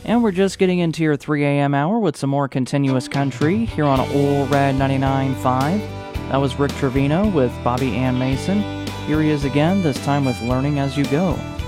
And we're just getting into your 3 a.m. hour with some more continuous country here on Ole Red 99.5. That was Rick Trevino with Bobby Ann Mason. Here he is again, this time with Learning As You Go.